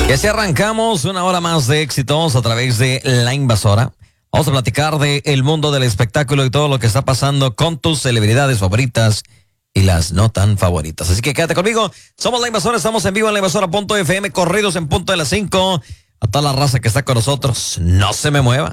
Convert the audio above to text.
Y así arrancamos una hora más de éxitos a través de La Invasora. Vamos a platicar del mundo del espectáculo y todo lo que está pasando con tus celebridades favoritas y las no tan favoritas. Así que quédate conmigo. Somos La Invasora, estamos en vivo en lainvasora.fm, corridos en punto de las 5. A toda la raza que está con nosotros, no se me mueva.